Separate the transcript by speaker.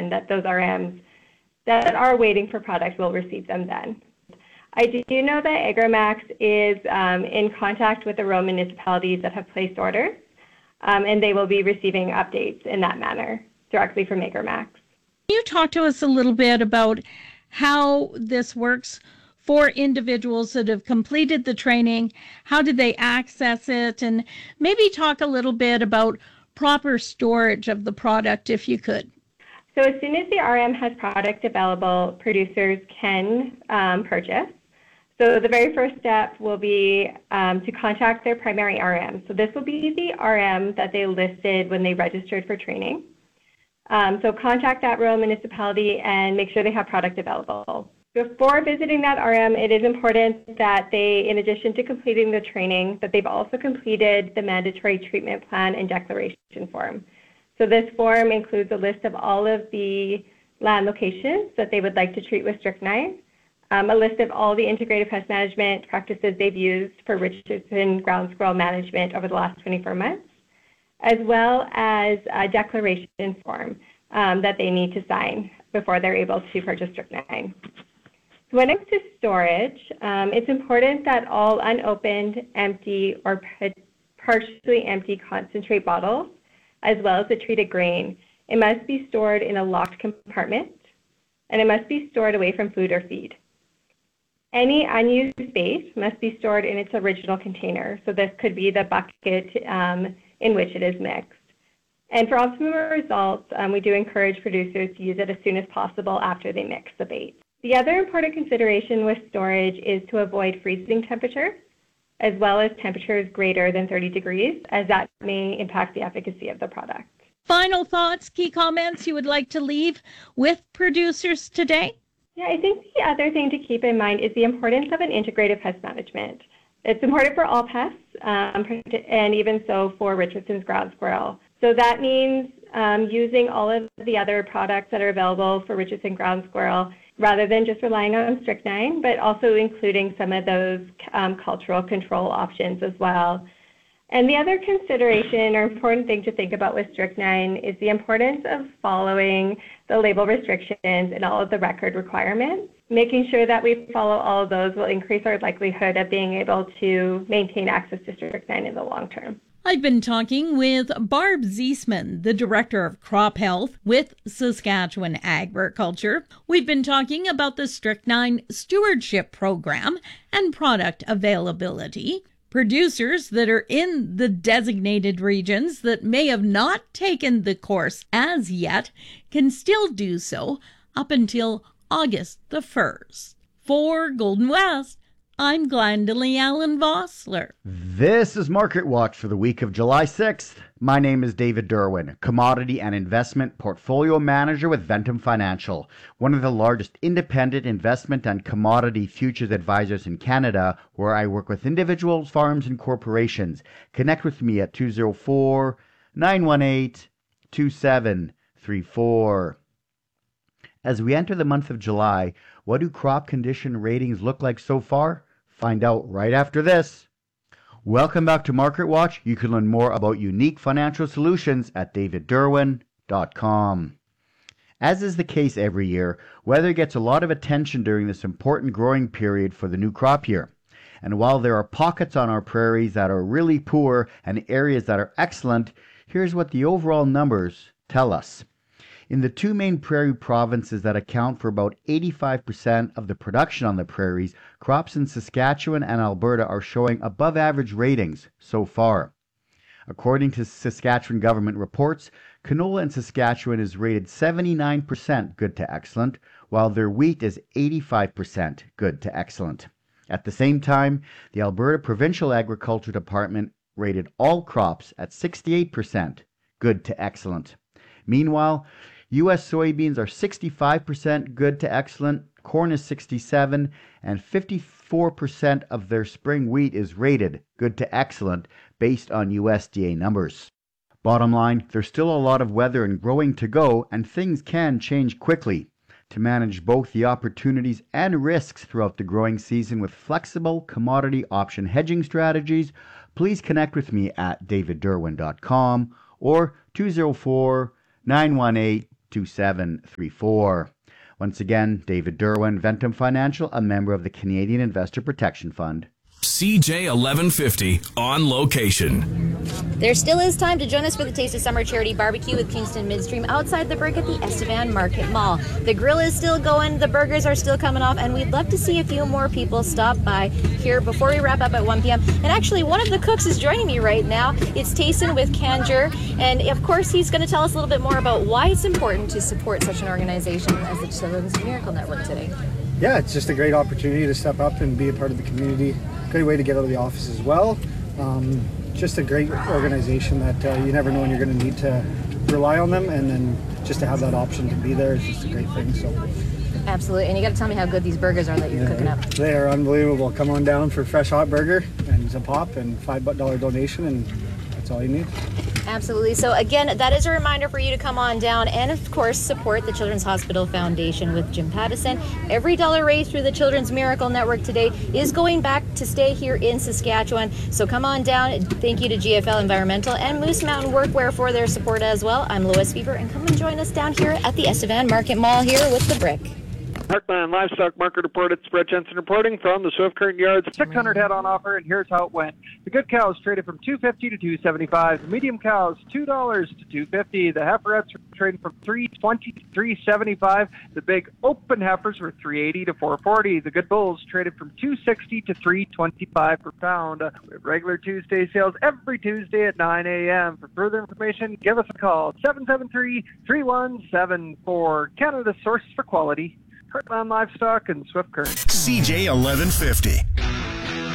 Speaker 1: then that those RMs that are waiting for product will receive them then. I do know that Agramax is in contact with the rural municipalities that have placed orders, and they will be receiving updates in that manner directly from Agramax.
Speaker 2: Can you talk to us a little bit about how this works for individuals that have completed the training? How did they access it? And maybe talk a little bit about proper storage of the product, if you could.
Speaker 1: So as soon as the RM has product available, producers can purchase. So the very first step will be to contact their primary RM. So this will be the RM that they listed when they registered for training. So contact that rural municipality and make sure they have product available. Before visiting that RM, it is important that they, in addition to completing the training, that they've also completed the mandatory treatment plan and declaration form. So this form includes a list of all of the land locations that they would like to treat with strychnine, a list of all the integrated pest management practices they've used for Richardson ground squirrel management over the last 24 months, as well as a declaration form that they need to sign before they're able to purchase strychnine. So when it comes to storage, it's important that all unopened, empty, or partially empty concentrate bottles, as well as the treated grain, it must be stored in a locked compartment, and it must be stored away from food or feed. Any unused space must be stored in its original container. So this could be the bucket in which it is mixed. And for optimum results, we do encourage producers to use it as soon as possible after they mix the bait. The other important consideration with storage is to avoid freezing temperatures, as well as temperatures greater than 30 degrees, as that may impact the efficacy of the product.
Speaker 2: Final thoughts, key comments you would like to leave with producers today?
Speaker 1: Yeah, I think the other thing to keep in mind is the importance of an integrated pest management. It's important for all pests, and even so for Richardson's ground squirrel. So that means using all of the other products that are available for Richardson ground squirrel, rather than just relying on strychnine, but also including some of those cultural control options as well. And the other consideration or important thing to think about with strychnine is the importance of following the label restrictions and all of the record requirements. Making sure that we follow all of those will increase our likelihood of being able to maintain access to strychnine in the long term.
Speaker 2: I've been talking with Barb Ziesman, the Director of Crop Health with Saskatchewan Agriculture. We've been talking about the Strychnine Stewardship Program and product availability. Producers that are in the designated regions that may have not taken the course as yet can still do so up until August the 1st. For Golden West, I'm Glendalee Allen Vossler.
Speaker 3: This is Market Watch for the week of July 6th. My name is David Derwin, Commodity and Investment Portfolio Manager with Ventum Financial, one of the largest independent investment and commodity futures advisors in Canada, where I work with individuals, farms, and corporations. Connect with me at 204-918-2734. As we enter the month of July, what do crop condition ratings look like so far? Find out right after this. Welcome back to Market Watch. You can learn more about unique financial solutions at davidderwin.com. As is the case every year, weather gets a lot of attention during this important growing period for the new crop year. And while there are pockets on our prairies that are really poor and areas that are excellent, here's what the overall numbers tell us. In the two main prairie provinces that account for about 85% of the production on the prairies, crops in Saskatchewan and Alberta are showing above average ratings so far. According to Saskatchewan government reports, canola in Saskatchewan is rated 79% good to excellent, while their wheat is 85% good to excellent. At the same time, the Alberta Provincial Agriculture Department rated all crops at 68% good to excellent. Meanwhile, U.S. soybeans are 65% good to excellent, corn is 67%, and 54% of their spring wheat is rated good to excellent based on USDA numbers. Bottom line, there's still a lot of weather and growing to go, and things can change quickly. To manage both the opportunities and risks throughout the growing season with flexible commodity option hedging strategies, please connect with me at davidderwin.com or 204-918 2734. Once again, David Derwin, Ventum Financial, a member of the Canadian Investor Protection Fund.
Speaker 4: CJ 1150 on location.
Speaker 5: There still is time to join us for the Taste of Summer Charity Barbecue with Kingston Midstream outside the Brick at the Estevan Market Mall. The grill is still going, the burgers are still coming off, and we'd love to see a few more people stop by here before we wrap up at 1 p.m. And actually, one of the cooks is joining me right now. It's Tayson with Kanjer, and of course, he's going to tell us a little bit more about why it's important to support such an organization as the Children's Miracle Network today.
Speaker 6: Yeah, it's just a great opportunity to step up and be a part of the community. Great way to get out of the office as well. Just a great organization that you never know when you're going to need to rely on them, and then just to have that option to be there is just a great thing. So,
Speaker 5: absolutely, and you got to tell me how good these burgers are that you're cooking up.
Speaker 6: They are unbelievable. Come on down for a fresh hot burger and a pop and $5 donation, and that's all you need.
Speaker 5: Absolutely. So again, that is a reminder for you to come on down and of course support the Children's Hospital Foundation with Jim Pattison. Every dollar raised through the Children's Miracle Network today is going back to stay here in Saskatchewan. So come on down. Thank you to GFL Environmental and Moose Mountain Workwear for their support as well. I'm Lois Weaver, and come and join us down here at the Estevan Market Mall here with the Brick.
Speaker 7: Heartland Livestock Market Report. It's Brett Jensen reporting from the Swift Current Yards. 600 head on offer, and here's how it went. The good cows traded from $2.50 to $2.75. The medium cows $2 to $2.50. The heiferettes were trading from $3.20 to $3.75. The big open heifers were $3.80 to $4.40. The good bulls traded from $2.60 to $3.25 per pound. We have regular Tuesday sales every Tuesday at 9 a.m. For further information, give us a call. 773-3174. Canada's source for quality. Heartland Livestock and Swift Current.
Speaker 4: CJ 1150.